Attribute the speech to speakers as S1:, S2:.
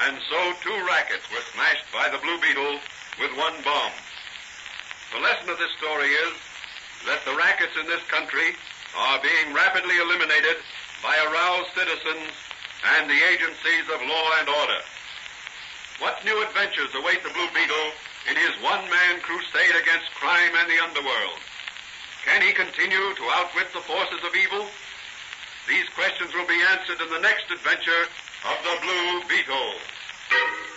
S1: And so 2 rackets were smashed by the Blue Beetle with 1 bomb. The lesson of this story is that the rackets in this country are being rapidly eliminated by aroused citizens and the agencies of law and order. What new adventures await the Blue Beetle in his one-man crusade against crime and the underworld? Can he continue to outwit the forces of evil? These questions will be answered in the next adventure of the Blue Beetle.